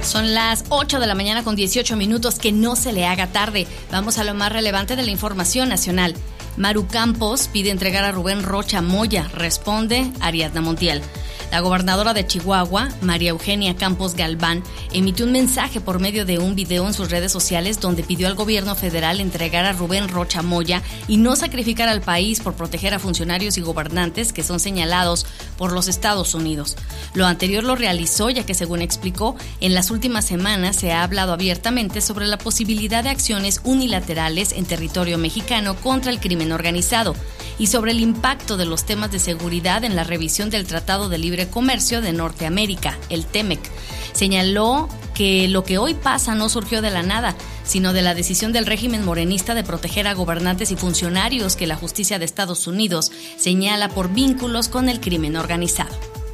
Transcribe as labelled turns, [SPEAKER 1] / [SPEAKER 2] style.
[SPEAKER 1] Son las 8 de la mañana con 18 minutos, que no se le haga tarde. Vamos a lo más relevante de la información nacional. Maru Campos pide entregar a Rubén Rocha Moya, responde Ariadna Montiel. La gobernadora de Chihuahua, María Eugenia Campos Galván, emitió un mensaje por medio de un video en sus redes sociales donde pidió al gobierno federal entregar a Rubén Rocha Moya y no sacrificar al país por proteger a funcionarios y gobernantes que son señalados por los Estados Unidos. Lo anterior lo realizó ya que, según explicó, en las últimas semanas se ha hablado abiertamente sobre la posibilidad de acciones unilaterales en territorio mexicano contra el crimen organizado y sobre el impacto de los temas de seguridad en la revisión del Tratado de Libre Comercio de Norteamérica, el TEMEC. Señaló que lo que hoy pasa no surgió de la nada, sino de la decisión del régimen morenista de proteger a gobernantes y funcionarios que la justicia de Estados Unidos señala por vínculos con el crimen organizado.